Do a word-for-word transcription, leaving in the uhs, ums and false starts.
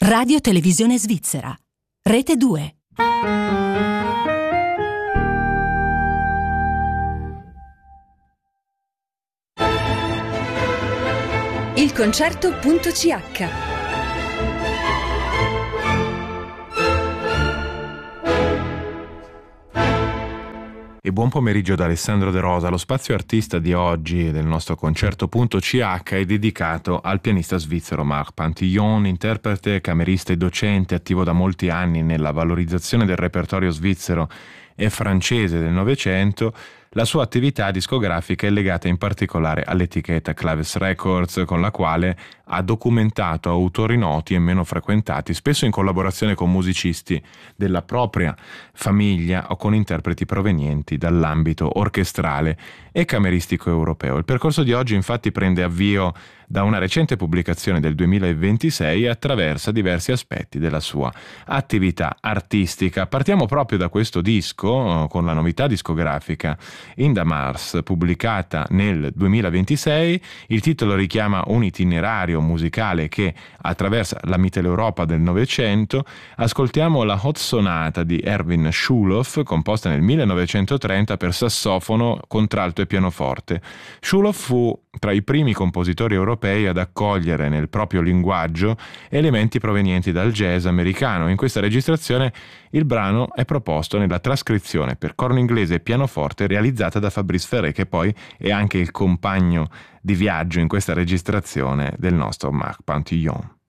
Radio Televisione Svizzera. Rete due. Il concerto.ch. E buon pomeriggio da Alessandro De Rosa. Lo spazio artista di oggi del nostro concerto.ch è dedicato al pianista svizzero Marc Pantillon, interprete, camerista e docente attivo da molti anni nella valorizzazione del repertorio svizzero e francese del Novecento. La sua attività discografica è legata in particolare all'etichetta Claves Records, con la quale ha documentato autori noti e meno frequentati, spesso in collaborazione con musicisti della propria famiglia o con interpreti provenienti dall'ambito orchestrale e cameristico europeo. Il percorso di oggi infatti prende avvio da una recente pubblicazione del duemilaventisei e attraversa diversi aspetti della sua attività artistica. Partiamo proprio da questo disco, con la novità discografica In the Mars, pubblicata nel duemilaventisei. Il titolo richiama un itinerario musicale che attraversa la Mitteleuropa del Novecento. Ascoltiamo la Hot Sonata di Erwin Schulhoff, composta nel millenovecentotrenta per sassofono, contralto e pianoforte. Schulhoff fu tra i primi compositori europei ad accogliere nel proprio linguaggio elementi provenienti dal jazz americano. In questa registrazione il brano è proposto nella trascrizione per corno inglese e pianoforte realizzata da Fabrice Ferré, che poi è anche il compagno di viaggio in questa registrazione del nostro Marc Pantillon.